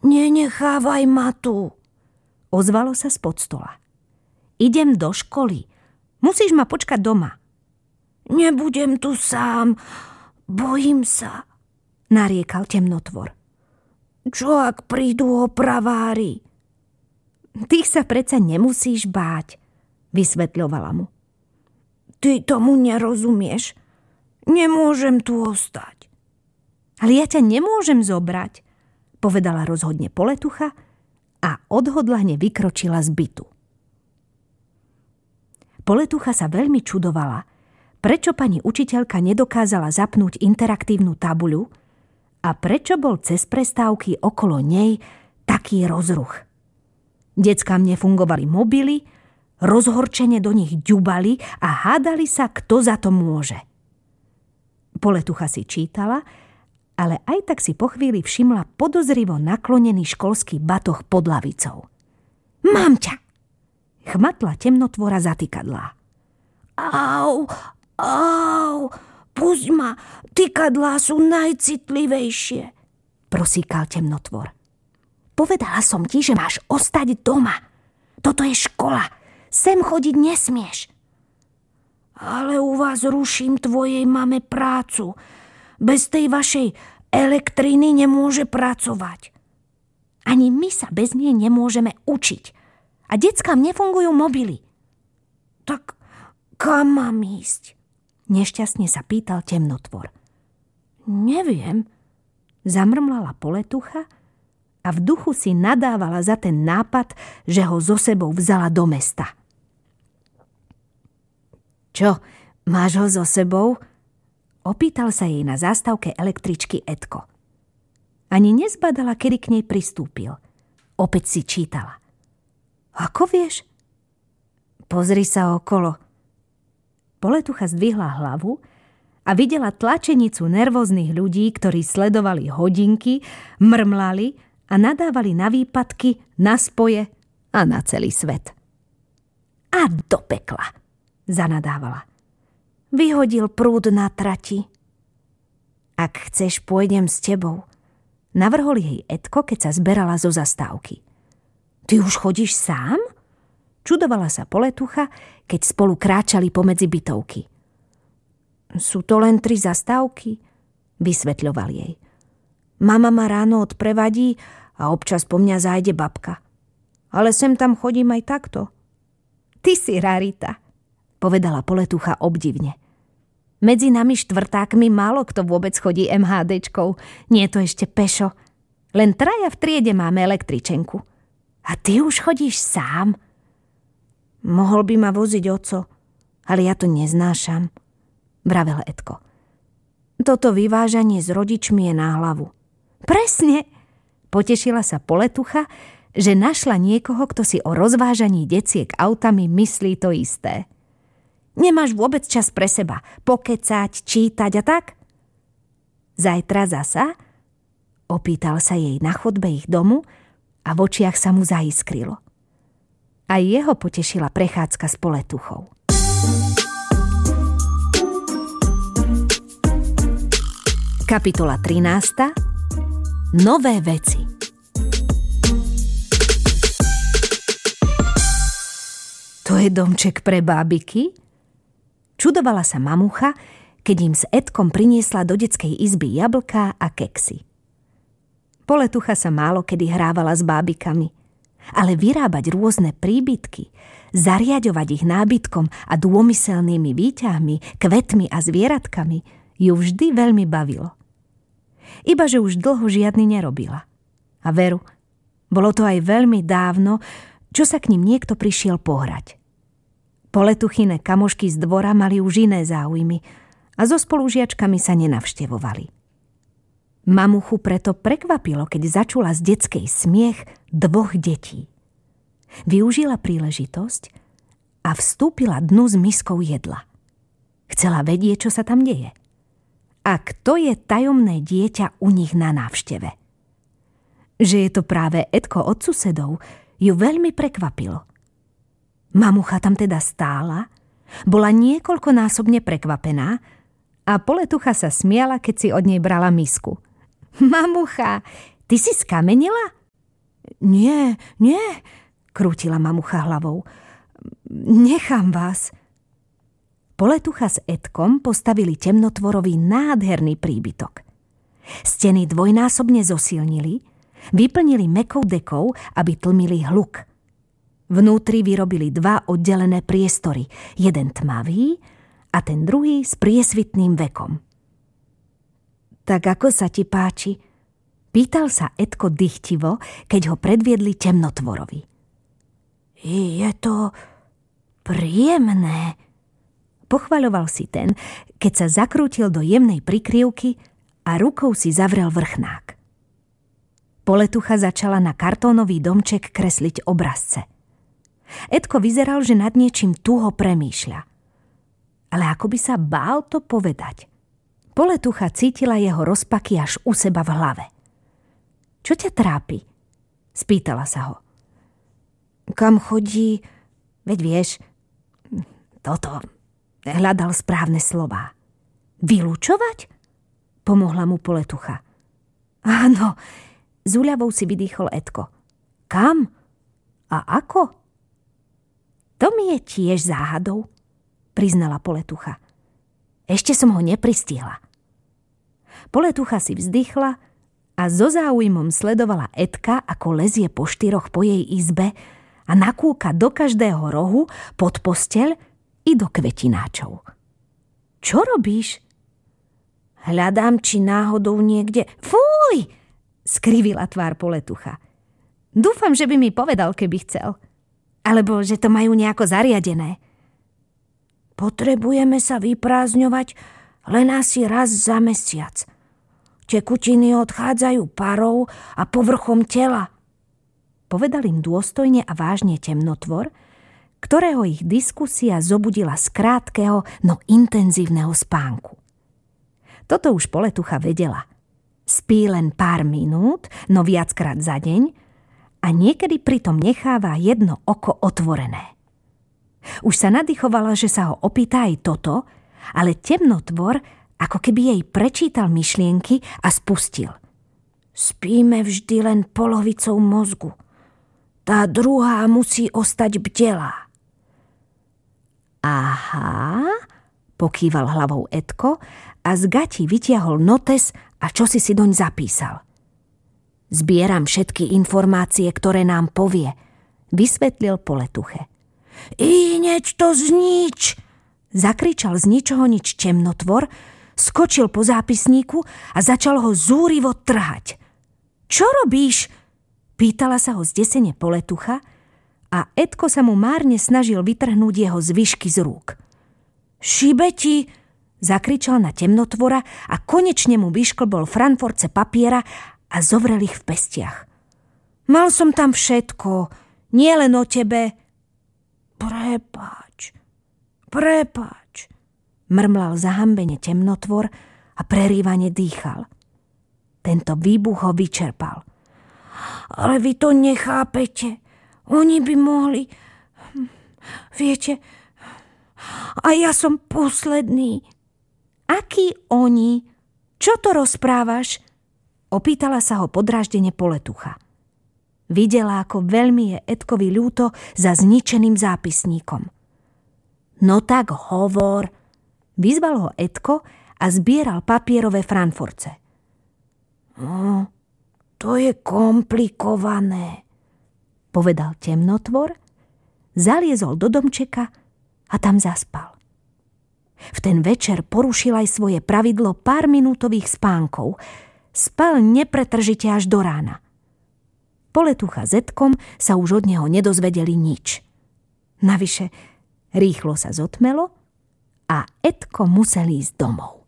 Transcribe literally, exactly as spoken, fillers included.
Nenechávaj ma tu, ozvalo sa spod stola. Idem do školy. Musíš ma počkať doma. Nebudem tu sám. Bojím sa, nariekal temnotvor. Čo ak prídu opravári? Ty sa predsa nemusíš báť, vysvetľovala mu. Ty tomu nerozumieš. Nemôžem tu ostať. Ale ja ťa nemôžem zobrať, povedala rozhodne Poletucha a odhodlane vykročila z bytu. Poletucha sa veľmi čudovala, prečo pani učiteľka nedokázala zapnúť interaktívnu tabuľu a prečo bol cez prestávky okolo nej taký rozruch. Deckám nefungovali mobily, rozhorčene do nich ďubali a hádali sa, kto za to môže. Poletucha si čítala, ale aj tak si po chvíli všimla podozrivo naklonený školský batoh pod lavicou. Mám ťa! Chmatla temnotvora zatykadlá. Au, au, pusť ma, tykadlá sú najcitlivejšie, prosíkal temnotvor. Povedala som ti, že máš ostať doma. Toto je škola, sem chodiť nesmieš. Ale u vás ruším tvojej mame prácu. Bez tej vašej elektriny nemôže pracovať. Ani my sa bez nej nemôžeme učiť. A deckám nefungujú mobily. Tak kam mám ísť? Nešťastne sa pýtal temnotvor. Neviem, zamrmlala Poletucha a v duchu si nadávala za ten nápad, že ho so sebou vzala do mesta. Čo, máš ho so sebou? Opýtal sa jej na zástavke električky Edko. Ani nezbadala, kedy k nej pristúpil. Opäť si čítala. Ako vieš? Pozri sa okolo. Poletucha zdvihla hlavu a videla tlačenicu nervóznych ľudí, ktorí sledovali hodinky, mrmlali a nadávali na výpadky, na spoje a na celý svet. A do pekla, zanadávala. Vyhodil prúd na trati. Ak chceš, pôjdem s tebou, navrhol jej Edko, keď sa zberala zo zastávky. Ty už chodíš sám? Čudovala sa Poletucha, keď spolu kráčali pomedzi bytovky. Sú to len tri zastávky, vysvetľoval jej. Mama ma ráno odprevadí a občas po mňa zájde babka. Ale sem tam chodím aj takto. Ty si rarita, povedala Poletucha obdivne. Medzi nami štvrtákmi málo kto vôbec chodí MHDčkou. Nie je to ešte pešo. Len traja v triede máme električenku. A ty už chodíš sám? Mohol by ma voziť oco, ale ja to neznášam, vravel Edko. Toto vyvážanie s rodičmi je na hlavu. Presne, potešila sa Poletucha, že našla niekoho, kto si o rozvážaní deciek autami myslí to isté. Nemáš vôbec čas pre seba, pokecať, čítať a tak? Zajtra zasa? Opýtal sa jej na chodbe ich domu a v očiach sa mu zaiskrilo. A jeho potešila prechádzka s Poletuchou. Kapitola trinásta. Nové veci. To je domček pre bábiky? Čudovala sa mamucha, keď im s Edkom priniesla do detskej izby jablká a keksy. Poletucha sa málo kedy hrávala s bábikami, ale vyrábať rôzne príbytky, zariaďovať ich nábytkom a dômyselnými výťahmi, kvetmi a zvieratkami ju vždy veľmi bavilo. Ibaže už dlho žiadny nerobila. A veru, bolo to aj veľmi dávno, čo sa k ním niekto prišiel pohrať. Poletuchine kamošky z dvora mali už iné záujmy a so spolužiačkami sa nenavštevovali. Mamuchu preto prekvapilo, keď začula z detskej smiech dvoch detí. Využila príležitosť a vstúpila dnu s miskou jedla. Chcela vedieť, čo sa tam deje. A kto je tajomné dieťa u nich na návšteve. Že je to práve Edko od susedov, ju veľmi prekvapilo. Mamucha tam teda stála, bola niekoľkonásobne prekvapená a Poletucha sa smiala, keď si od nej brala misku. Mamucha, ty si skamenila? Nie, nie, krútila mamucha hlavou. Nechám vás. Poletucha s Edkom postavili temnotvorovi nádherný príbytok. Steny dvojnásobne zosilnili, vyplnili mäkkou dekou, aby tlmili hluk. Vnútri vyrobili dva oddelené priestory, jeden tmavý a ten druhý s priesvitným vekom. Tak ako sa ti páči? Pýtal sa Edko dychtivo, keď ho predviedli temnotvorovi. Je to príjemné, pochvaľoval si ten, keď sa zakrútil do jemnej prikryvky a rukou si zavrel vrchnák. Poletucha začala na kartónový domček kresliť obrazce. Edko vyzeral, že nad niečím tuho premýšľa. Ale ako by sa bál to povedať. Poletucha cítila jeho rozpaky až u seba v hlave. Čo ťa trápi? Spýtala sa ho. Kam chodí? Veď vieš, toto... Hľadal správne slová. Vylúčovať? Pomohla mu Poletucha. Áno, s úľavou si vydýchol Edko. Kam? A ako? To mi je tiež záhadou, priznala Poletucha. Ešte som ho nepristihla. Poletucha si vzdychla a so záujmom sledovala Edka, ako lezie po štyroch po jej izbe a nakúka do každého rohu, pod posteľ i do kvetináčov. Čo robíš? Hľadám, či náhodou niekde... Fúj! Skrivila tvár Poletucha. Dúfam, že by mi povedal, keby chcel. Alebo že to majú nejako zariadené. Potrebujeme sa vyprázdňovať len asi raz za mesiac. Tekutiny odchádzajú parou a povrchom tela. Povedal im dôstojne a vážne temnotvor, ktorého ich diskusia zobudila z krátkeho, no intenzívneho spánku. Toto už Poletucha vedela. Spí len pár minút, no viackrát za deň a niekedy pritom necháva jedno oko otvorené. Už sa nadýchovala, že sa ho opýta aj toto, ale temnotvor ako keby jej prečítal myšlienky a spustil. Spíme vždy len polovicou mozgu. Tá druhá musí ostať bdelá. Aha, pokýval hlavou Edko a z gati vytiahol notes a čosi si doň zapísal. Zbieram všetky informácie, ktoré nám povie, vysvetlil Poletuche. Ineč to znič, zakričal z ničoho nič temnotvor, skočil po zápisníku a začal ho zúrivo trhať. Čo robíš? Pýtala sa ho zdesene Poletucha, a Edko sa mu márne snažil vytrhnúť jeho zvyšky z rúk. Šibe ti, zakričal na temnotvora a konečne mu vyšklbol franforce papiera a zovrel ich v pestiach. Mal som tam všetko, nie len o tebe. Prepáč, prepáč, mrmlal zahambene temnotvor a prerývane dýchal. Tento výbuch ho vyčerpal. Ale vy to nechápete. Oni by mohli... Viete, a ja som posledný. Akí oni? Čo to rozprávaš? Opýtala sa ho podráždene Poletucha. Videla, ako veľmi je Edkovi ľúto za zničeným zápisníkom. No tak hovor, vyzval ho Edko a zbieral papierové franforce. No, to je komplikované, povedal temnotvor, zaliezol do domčeka a tam zaspal. V ten večer porušil aj svoje pravidlo pár minútových spánkov. Spal nepretržite až do rána. Poletucha s Edkom sa už od neho nedozvedeli nič. Navyše rýchlo sa zotmelo a Edko musel ísť domov.